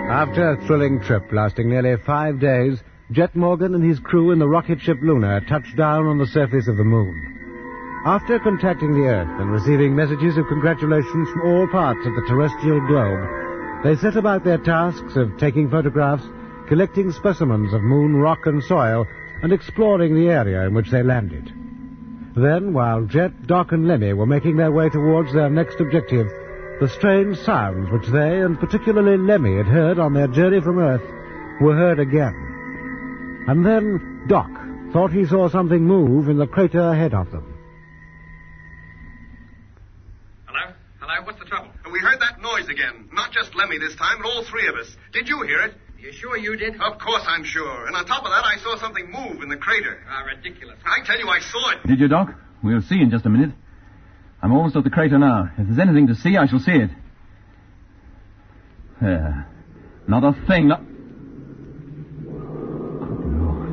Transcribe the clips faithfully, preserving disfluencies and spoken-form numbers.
After a thrilling trip lasting nearly five days, Jet Morgan and his crew in the rocket ship Luna touched down on the surface of the moon. After contacting the Earth and receiving messages of congratulations from all parts of the terrestrial globe, they set about their tasks of taking photographs, collecting specimens of moon rock and soil, and exploring the area in which they landed. Then, while Jet, Doc, and Lemmy were making their way towards their next objective, the strange sounds which they, and particularly Lemmy, had heard on their journey from Earth were heard again. And then Doc thought he saw something move in the crater ahead of them. Hello? Hello? What's the trouble? We heard that noise again. Not just Lemmy this time, but all three of us. Did you hear it? You sure you did? Of course I'm sure. And on top of that, I saw something move in the crater. Ah, ridiculous. I tell you, I saw it. Did you, Doc? We'll see in just a minute. I'm almost at the crater now. If there's anything to see, I shall see it. There. Not a thing, not... Good Lord.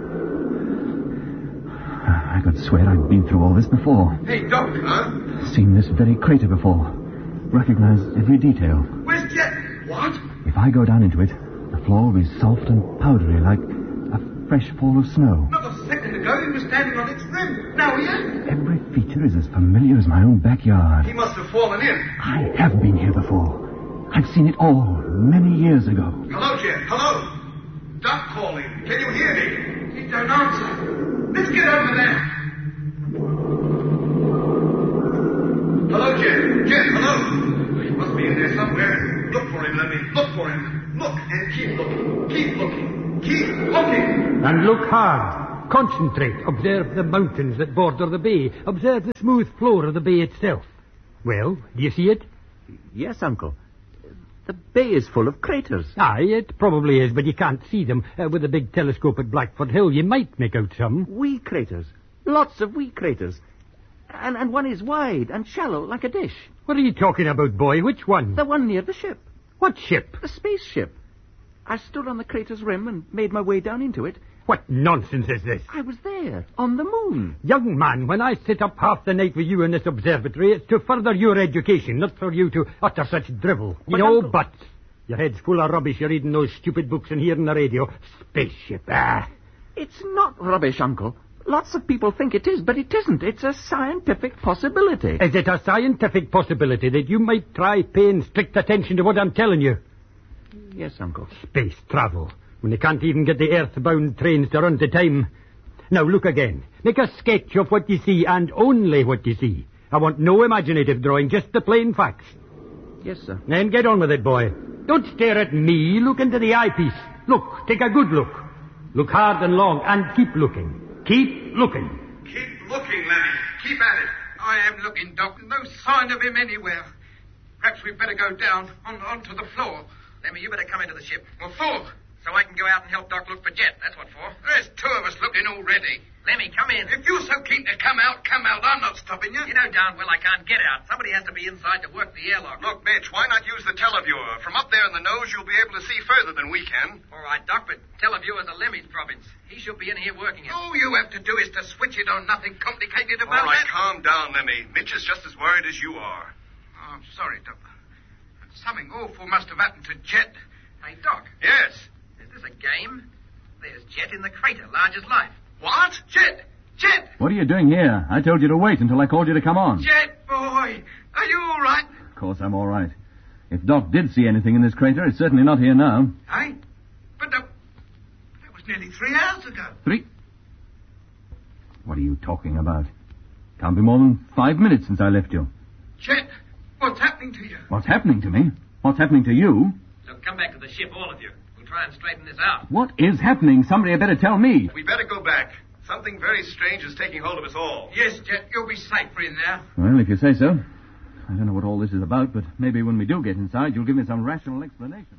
I could swear I'd been through all this before. Hey, Doc. Huh? Seen this very crater before. Recognize every detail. Where's Jet? What? If I go down into it, the floor will be soft and powdery like a fresh fall of snow. Not a second ago, he was standing on its rim. Now he is. Every feature is as familiar as my own backyard. He must have fallen in. I have been here before. I've seen it all many years ago. Hello, Jet. Hello. Doc calling. Can you hear me? He don't answer. Let's get over there. Hello, Jet. Jet, hello. He must be in there somewhere. Look for him, Lemmy. Look for him. Look and keep looking. Keep looking. Keep looking. And look hard. Concentrate. Observe the mountains that border the bay. Observe the smooth floor of the bay itself. Well, do you see it? Yes, Uncle. The bay is full of craters. Aye, it probably is, but you can't see them. Uh, with a big telescope at Blackford Hill, you might make out some. Wee craters. Lots of wee craters. And, and one is wide and shallow like a dish. What are you talking about, boy? Which one? The one near the ship. What ship? The spaceship. I stood on the crater's rim and made my way down into it. What nonsense is this? I was there, on the moon. Young man, when I sit up half the night with you in this observatory, it's to further your education, not for you to utter such drivel. But you know, Uncle... but your head's full of rubbish. You're reading those stupid books and hearing the radio. Spaceship, ah. It's not rubbish, Uncle. Lots of people think it is, but it isn't. It's a scientific possibility. Is it a scientific possibility that you might try paying strict attention to what I'm telling you? Yes, Uncle. Space travel. When they can't even get the earthbound trains to run to time. Now, look again. Make a sketch of what you see, and only what you see. I want no imaginative drawing, just the plain facts. Yes, sir. Then get on with it, boy. Don't stare at me. Look into the eyepiece. Look. Take a good look. Look hard and long, and keep looking. Keep looking. Keep looking, Lemmy. Keep at it. I am looking, Doc. No sign of him anywhere. Perhaps we'd better go down on, onto the floor. Lemmy, you better come into the ship. What for? So I can go out and help Doc look for Jet. That's what for. There's two of us looking already. Lemmy, come in. If you're so keen to come out, come out. I'm not stopping you. You know darn well I can't get out. Somebody has to be inside to work the airlock. Look, Mitch, why not use the televiewer? From up there in the nose, you'll be able to see further than we can. All right, Doc, but televiewer's a Lemmy's province. He should be in here working it. All you have to do is to switch it on. Nothing complicated about All right, that. Calm down, Lemmy. Mitch is just as worried as you are. Oh, I'm sorry, Doc. Something awful must have happened to Jet. Hey, Doc. Yes? Is this a game? There's Jet in the crater, large as life. What? Jet! Jet! What are you doing here? I told you to wait until I called you to come on. Jet, boy! Are you all right? Of course I'm all right. If Doc did see anything in this crater, it's certainly not here now. Hey? But that, that was nearly three hours ago. Three? What are you talking about? Can't be more than five minutes since I left you. Jet, what's happening to you? What's happening to me? What's happening to you? Look, come back to the ship, all of you. We'll try and straighten this out. What is happening? Somebody had better tell me. We better go back. Something very strange is taking hold of us all. Yes, Jet, you'll be safer in there. Well, if you say so. I don't know what all this is about, but maybe when we do get inside, you'll give me some rational explanation.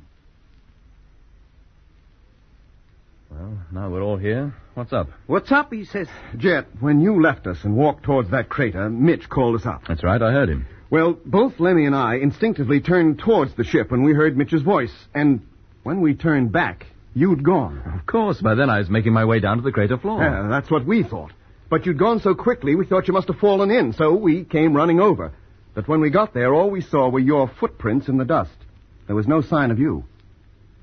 Well, now we're all here. What's up? What's up, he says. Jet, when you left us and walked towards that crater, Mitch called us up. That's right, I heard him. Well, both Lemmy and I instinctively turned towards the ship when we heard Mitch's voice. And when we turned back, you'd gone. Of course, by then I was making my way down to the crater floor. Yeah, that's what we thought. But you'd gone so quickly, we thought you must have fallen in, so we came running over. But when we got there, all we saw were your footprints in the dust. There was no sign of you.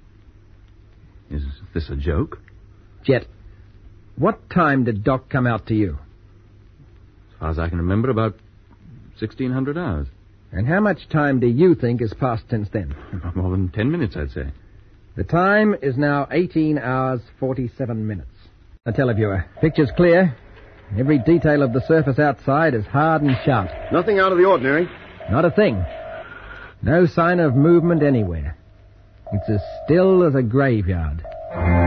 this a joke? Jet, what time did Doc come out to you? As far as I can remember, about sixteen hundred hours. And how much time do you think has passed since then? Not more than ten minutes, I'd say. The time is now eighteen hours, forty-seven minutes. Now, Televiewer, picture's clear. Every detail of the surface outside is hard and sharp. Nothing out of the ordinary. Not a thing. No sign of movement anywhere. It's as still as a graveyard.